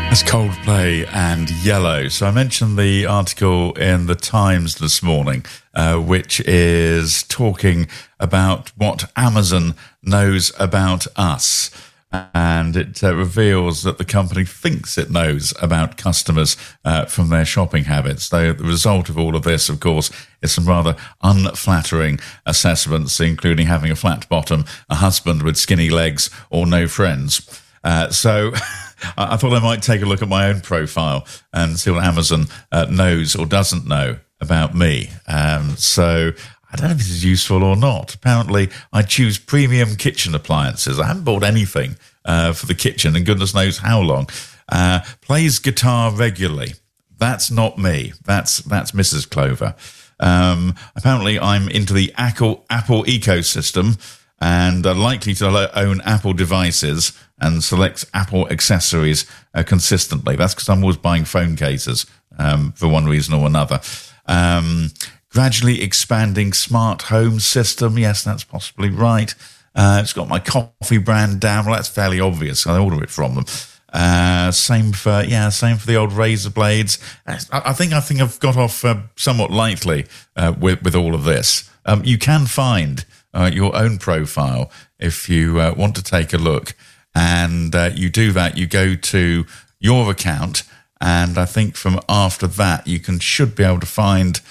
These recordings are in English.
That's Coldplay and Yellow. So I mentioned the article in the Times this morning, which is talking about what Amazon knows about us. And it reveals that the company thinks it knows about customers from their shopping habits. Though the result of all of this, of course, is some rather unflattering assessments, including having a flat bottom, a husband with skinny legs, or no friends. So I thought I might take a look at my own profile and see what Amazon knows or doesn't know about me. So I don't know if this is useful or not. Apparently, I choose premium kitchen appliances. I haven't bought anything for the kitchen, and goodness knows how long. Plays guitar regularly. That's not me. That's Mrs. Clover. Apparently, I'm into the Apple ecosystem and are likely to own Apple devices and selects Apple accessories consistently. That's because I'm always buying phone cases for one reason or another. Gradually expanding smart home system. Yes, that's possibly right. It's got my coffee brand down. Well, that's fairly obvious. I order it from them. Same for the old razor blades. I think I've got off somewhat lightly with all of this. You can find your own profile if you want to take a look, and you do that. You go to your account, and I think from after that you should be able to find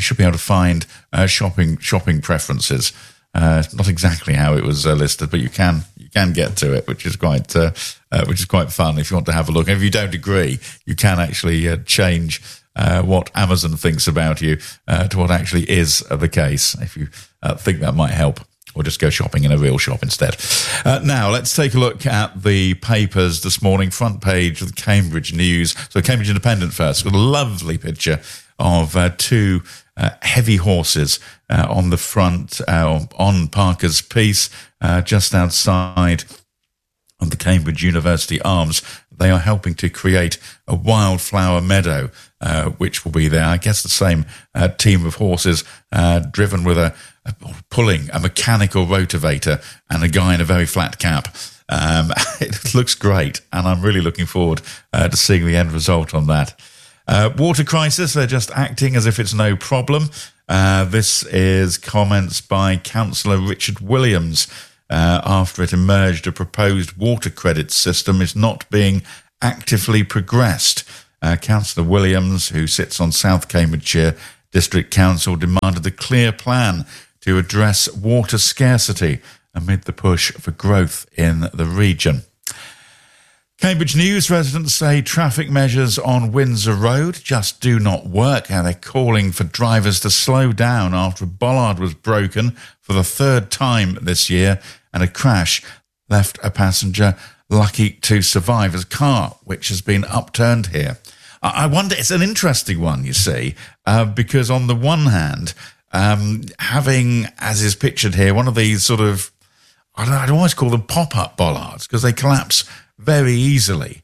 shopping preferences. Not exactly how it was listed, but you can get to it, which is quite fun if you want to have a look. And if you don't agree, you can actually change what Amazon thinks about you to what actually is the case, if you think that might help, or just go shopping in a real shop instead. Now, let's take a look at the papers this morning. Front page of the Cambridge News. So Cambridge Independent first, with a lovely picture of two heavy horses on the front, on Parker's Piece, just outside of the Cambridge University Arms. They are helping to create a wildflower meadow, which will be there. I guess the same team of horses driven with pulling a mechanical rotavator and a guy in a very flat cap. It looks great, and I'm really looking forward to seeing the end result on that. Water crisis, they're just acting as if it's no problem. This is comments by Councillor Richard Williams after it emerged a proposed water credit system is not being actively progressed. Councillor Williams, who sits on South Cambridgeshire District Council, demanded a clear plan to address water scarcity amid the push for growth in the region. Cambridge News residents say traffic measures on Windsor Road just do not work, and they're calling for drivers to slow down after a bollard was broken for the third time this year and a crash left a passenger lucky to survive. His car, which has been upturned here. I wonder, it's an interesting one, you see, because on the one hand, having, as is pictured here, one of these sort of, I'd almost call them pop-up bollards because they collapse very easily.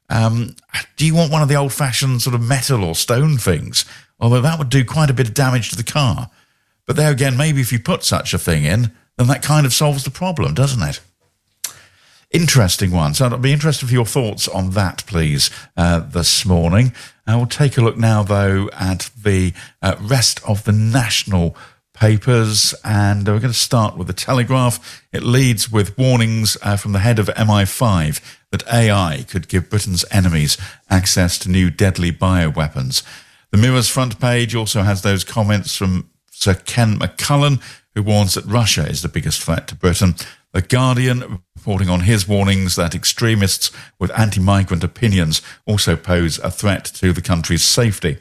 Do you want one of the old-fashioned sort of metal or stone things? Although that would do quite a bit of damage to the car. But there again, maybe if you put such a thing in, then that kind of solves the problem, doesn't it? Interesting one. So I'd be interested for your thoughts on that, please, this morning. We'll take a look now, though, at the rest of the national papers, and we're going to start with the Telegraph. It leads with warnings from the head of MI5 that AI could give Britain's enemies access to new deadly bioweapons. The Mirror's front page also has those comments from Sir Ken McCullen, who warns that Russia is the biggest threat to Britain. The Guardian reporting on his warnings that extremists with anti-migrant opinions also pose a threat to the country's safety.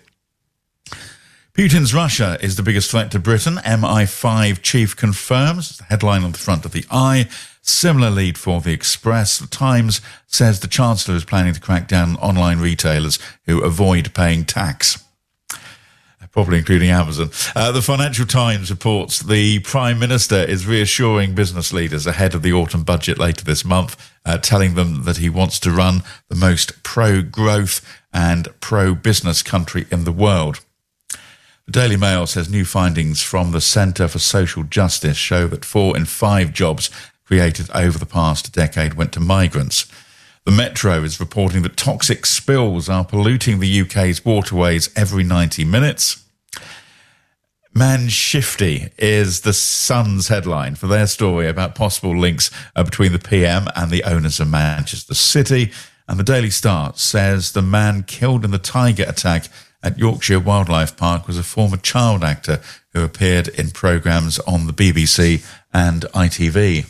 Putin's Russia is the biggest threat to Britain, MI5 chief confirms. The headline on the front of the Eye. Similar lead for the Express. The Times says the Chancellor is planning to crack down on online retailers who avoid paying tax, probably including Amazon. The Financial Times reports the Prime Minister is reassuring business leaders ahead of the autumn budget later this month, telling them that he wants to run the most pro-growth and pro-business country in the world. The Daily Mail says new findings from the Centre for Social Justice show that 4 in 5 jobs created over the past decade went to migrants. The Metro is reporting that toxic spills are polluting the UK's waterways every 90 minutes. Man Shifty is the Sun's headline for their story about possible links between the PM and the owners of Manchester City. And the Daily Star says the man killed in the tiger attack at Yorkshire Wildlife Park was a former child actor who appeared in programmes on the BBC and ITV.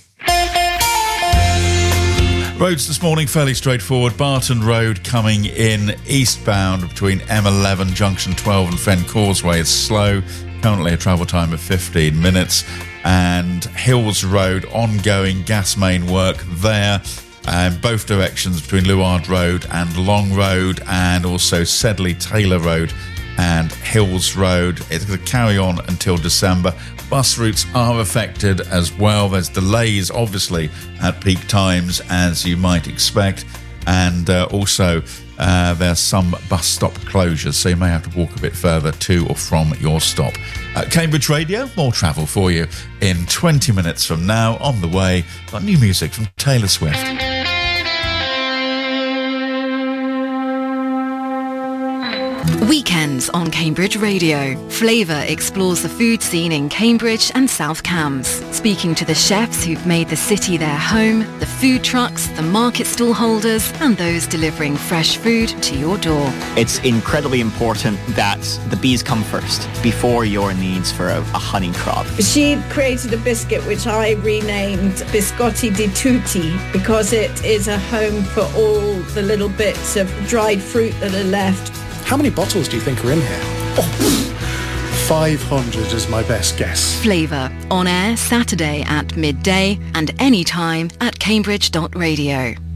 Roads this morning, fairly straightforward. Barton Road coming in eastbound between M11, Junction 12 and Fen Causeway is slow. Currently a travel time of 15 minutes. And Hills Road, ongoing gas main work there. And both directions between Luard Road and Long Road, and also Sedley Taylor Road and Hills Road. It's going to carry on until December. Bus routes are affected as well. There's delays, obviously, at peak times, as you might expect. And also, there's some bus stop closures, so you may have to walk a bit further to or from your stop. Cambridge Radio, more travel for you in 20 minutes from now. On the way, got new music from Taylor Swift. Weekends on Cambridge Radio. Flavour explores the food scene in Cambridge and South Cambs, speaking to the chefs who've made the city their home, the food trucks, the market stall holders, and those delivering fresh food to your door. It's incredibly important that the bees come first, before your needs for a honey crop. She created a biscuit which I renamed Biscotti di Tutti, because it is a home for all the little bits of dried fruit that are left. How many bottles do you think are in here? 500 is my best guess. Flavour, on air Saturday at midday and anytime at cambridge.radio.